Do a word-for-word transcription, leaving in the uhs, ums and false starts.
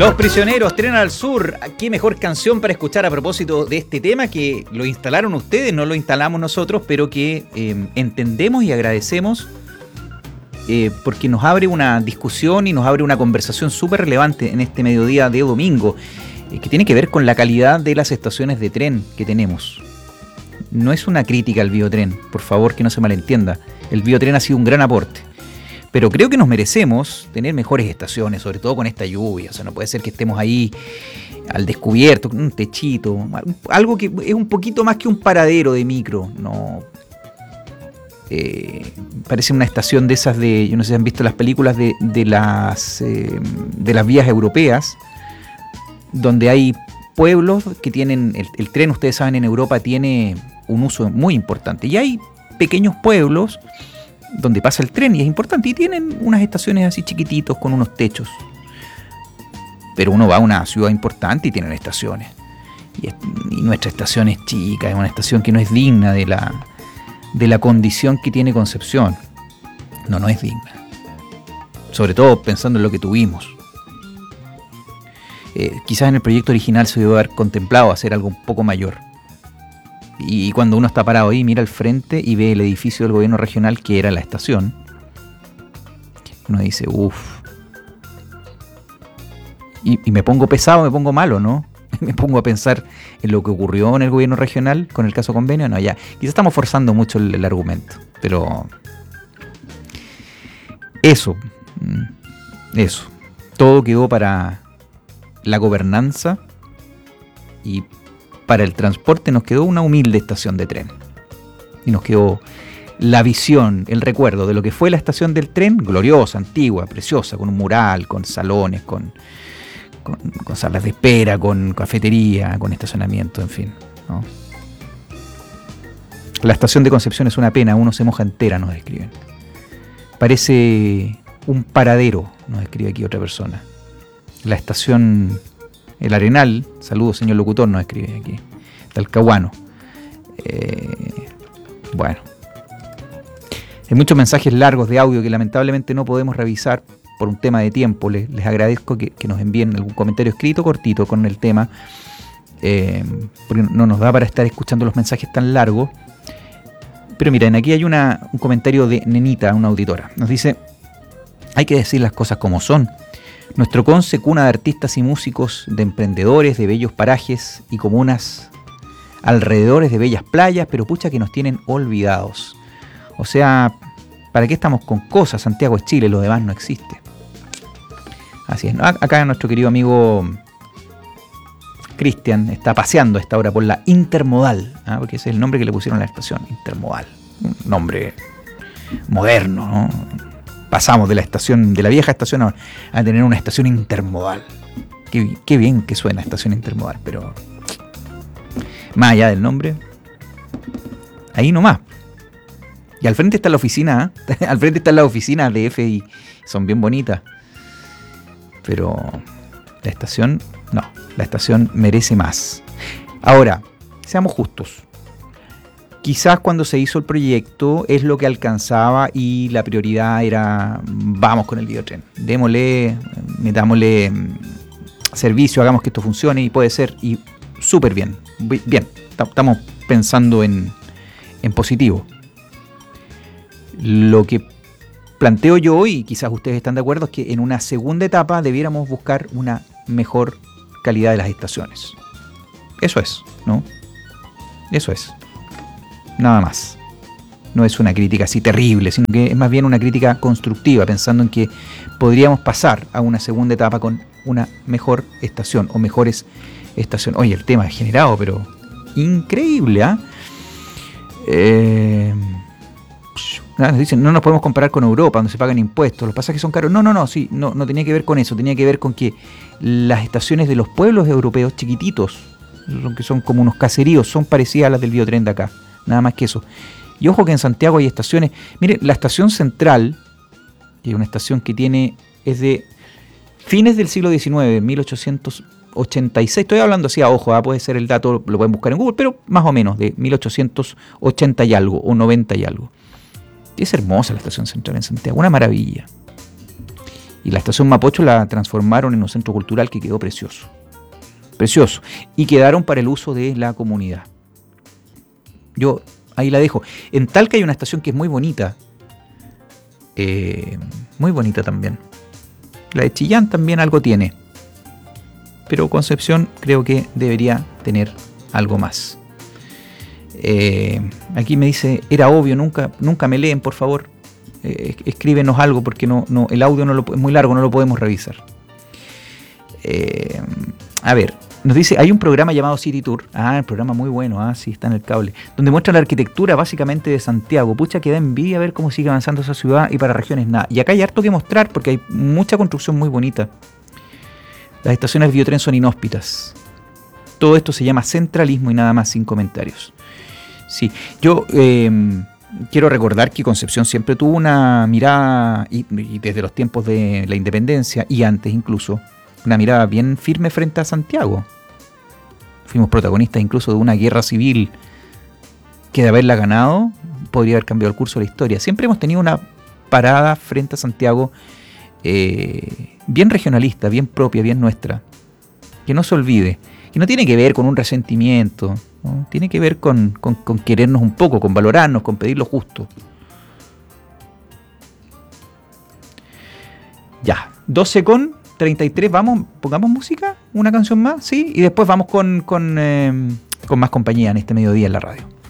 Los Prisioneros, Tren al Sur. Qué mejor canción para escuchar a propósito de este tema, que lo instalaron ustedes, no lo instalamos nosotros, pero que eh, entendemos y agradecemos eh, porque nos abre una discusión y nos abre una conversación súper relevante en este mediodía de domingo, eh, que tiene que ver con la calidad de las estaciones de tren que tenemos. No es una crítica al biotren, por favor, que no se malentienda. El biotren ha sido un gran aporte. Pero creo que nos merecemos tener mejores estaciones, sobre todo con esta lluvia. O sea, no puede ser que estemos ahí al descubierto, con un techito, algo que es un poquito más que un paradero de micro. No, eh, parece una estación de esas de, yo no sé si han visto las películas de, de las eh, de las vías europeas, donde hay pueblos que tienen, el, el tren, ustedes saben, en Europa tiene un uso muy importante. Y hay pequeños pueblos donde pasa el tren y es importante, y tienen unas estaciones así chiquititos con unos techos. Pero uno va a una ciudad importante y tienen estaciones. Y, es, y nuestra estación es chica, es una estación que no es digna de la, de la condición que tiene Concepción. No, no es digna. Sobre todo pensando en lo que tuvimos. Eh, quizás en el proyecto original se debe haber contemplado hacer algo un poco mayor. Y cuando uno está parado ahí, mira al frente y ve el edificio del gobierno regional, que era la estación, uno dice, uff. Y, y me pongo pesado, me pongo malo, ¿no? Me pongo a pensar en lo que ocurrió en el gobierno regional con el caso Convenio. No, ya, quizás estamos forzando mucho el, el argumento, pero eso, eso, todo quedó para la gobernanza y para el transporte nos quedó una humilde estación de tren. Y nos quedó la visión, el recuerdo de lo que fue la estación del tren, gloriosa, antigua, preciosa, con un mural, con salones, con, con, con salas de espera, con cafetería, con estacionamiento, en fin, ¿no? La estación de Concepción es una pena, uno se moja entera, nos escriben. Parece un paradero, nos escribe aquí otra persona. La estación El Arenal, saludos señor locutor, nos escribe aquí, Talcahuano. Eh, bueno, hay muchos mensajes largos de audio que lamentablemente no podemos revisar por un tema de tiempo. Les, les agradezco que, que nos envíen algún comentario escrito cortito con el tema, eh, porque no nos da para estar escuchando los mensajes tan largos. Pero miren, aquí hay una, un comentario de Nenita, una auditora. Nos dice, hay que decir las cosas como son. Nuestro Conce, cuna de artistas y músicos, de emprendedores, de bellos parajes y comunas alrededores de bellas playas, pero pucha que nos tienen olvidados. O sea, ¿para qué estamos con cosas? Santiago es Chile, lo demás no existe. Así es, ¿no? Acá nuestro querido amigo Cristian está paseando a esta hora por la Intermodal, ¿eh? Porque ese es el nombre que le pusieron a la estación, Intermodal. Un nombre moderno, ¿no? Pasamos de la estación, de la vieja estación a, a tener una estación intermodal. Qué, qué bien que suena estación intermodal, pero más allá del nombre, ahí nomás. Y al frente está la oficina, ¿eh? Al frente está la oficina de F I, son bien bonitas. Pero la estación, no, la estación merece más. Ahora, seamos justos. Quizás cuando se hizo el proyecto es lo que alcanzaba y la prioridad era vamos con el biotren, démosle, metámosle servicio, hagamos que esto funcione y puede ser, y súper bien, bien, estamos pensando en, en positivo. Lo que planteo yo, y quizás ustedes están de acuerdo, es que en una segunda etapa debiéramos buscar una mejor calidad de las estaciones. Eso es, ¿no? Eso es. Nada más. No es una crítica así terrible, sino que es más bien una crítica constructiva, pensando en que podríamos pasar a una segunda etapa con una mejor estación o mejores estaciones. Oye, el tema es generado, pero increíble, ¿ah? ¿eh? Eh, nos dicen, no nos podemos comparar con Europa, donde se pagan impuestos, los pasajes son caros. No, no, no, sí, no, no tenía que ver con eso, tenía que ver con que las estaciones de los pueblos europeos chiquititos, que son como unos caseríos, son parecidas a las del biotren de acá. Nada más que eso. Y ojo que en Santiago hay estaciones. Mire, la estación central, que es una estación que tiene, es de fines del siglo diecinueve, mil ochocientos ochenta y seis. Estoy hablando así a ojo, ¿eh? Puede ser el dato, lo pueden buscar en Google, pero más o menos de mil ochocientos ochenta y algo, o noventa y algo. Y es hermosa la estación central en Santiago, una maravilla. Y la estación Mapocho la transformaron en un centro cultural que quedó precioso. Precioso. Y quedaron para el uso de la comunidad. Yo ahí la dejo. En Talca hay una estación que es muy bonita. Eh, muy bonita también. La de Chillán también algo tiene. Pero Concepción creo que debería tener algo más. Eh, aquí me dice, era obvio, nunca, nunca me leen, por favor. Eh, escríbenos algo porque no, no, el audio no lo, es muy largo, no lo podemos revisar. Eh, a ver, nos dice, hay un programa llamado City Tour. Ah, el programa muy bueno, ah, sí, está en el cable. Donde muestra la arquitectura básicamente de Santiago. Pucha, que da envidia ver cómo sigue avanzando esa ciudad y para regiones nada. Y acá hay harto que mostrar porque hay mucha construcción muy bonita. Las estaciones de biotren son inhóspitas. Todo esto se llama centralismo y nada más, sin comentarios. Sí, yo eh, quiero recordar que Concepción siempre tuvo una mirada, y, y desde los tiempos de la independencia y antes incluso, una mirada bien firme frente a Santiago. Fuimos protagonistas incluso de una guerra civil que de haberla ganado podría haber cambiado el curso de la historia. Siempre hemos tenido una parada frente a Santiago eh, bien regionalista, bien propia, bien nuestra. Que no se olvide. Y no tiene que ver con un resentimiento, ¿no? Tiene que ver con, con, con querernos un poco, con valorarnos, con pedir lo justo. Ya, doce con treinta y tres, vamos, pongamos música, una canción más, ¿sí? Y después vamos con, con, eh, con más compañía en este mediodía en la radio.